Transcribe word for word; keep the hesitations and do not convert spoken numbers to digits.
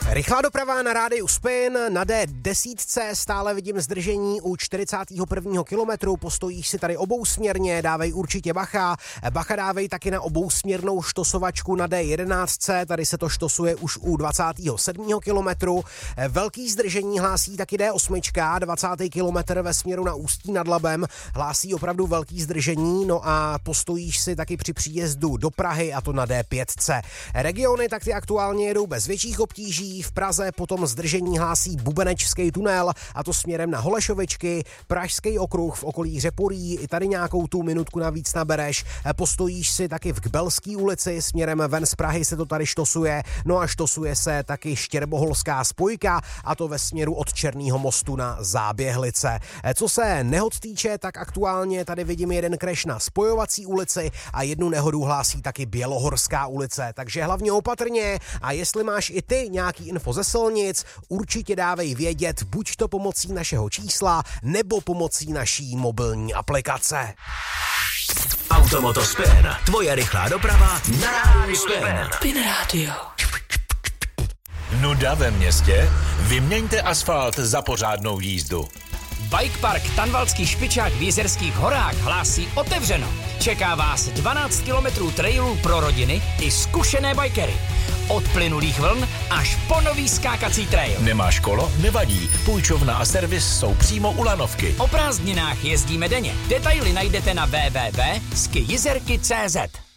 Rychlá doprava na rádiu Spin, na D deset stále vidím zdržení u čtyřicátého prvního kilometru, postojíš si tady obousměrně, dávej určitě bacha, bacha dávej taky na obousměrnou štosovačku na D jedenáct, tady se to štosuje už u dvacátého sedmého kilometru, velký zdržení hlásí taky D osm, dvacátý kilometr ve směru na Ústí nad Labem, hlásí opravdu velký zdržení, no a postojíš si taky při příjezdu do Prahy a to na D pět. Regiony tak ty aktuálně jedou bez větších obtíží, v Praze potom zdržení hlásí Bubenečský tunel a to směrem na Holešovičky, Pražský okruh v okolí Řeporí, i tady nějakou tu minutku navíc nabereš, postojíš si taky v Kbelský ulici, směrem ven z Prahy se to tady štosuje, no a štosuje se taky Štěrboholská spojka a to ve směru od Černýho mostu na Záběhlice. Co se nehod týče, tak aktuálně tady vidím jeden crash na Spojovací ulici a jednu nehodu hlásí taky Bělohorská ulice, takže hlavně opatrně a jestli máš i ty nějaký info ze silnic, určitě dávej vědět, buď to pomocí našeho čísla, nebo pomocí naší mobilní aplikace. Automoto Spin, tvoje rychlá doprava na rádiu Spin. Spin Radio. Nuda ve městě? Vyměňte asfalt za pořádnou jízdu. Bike Park Tanvalský špičák v Jizerských horách hlásí otevřeno. Čeká vás dvanáct kilometrů trailů pro rodiny i zkušené bikery. Od plynulých vln až po nový skákací trail. Nemáš kolo? Nevadí. Půjčovna a servis jsou přímo u lanovky. O prázdninách jezdíme denně. Detaily najdete na w w w tečka skijizerky tečka cz.